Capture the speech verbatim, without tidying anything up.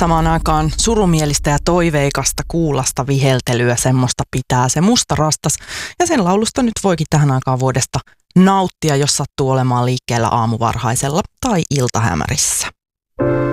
samaan aikaan surumielistä ja toiveikasta kuulasta viheltelyä, semmoista pitää se Musta rastas. Ja sen laulusta nyt voikin tähän aikaan vuodesta nauttia, jos sattuu olemaan liikkeellä aamuvarhaisella tai iltahämärissä.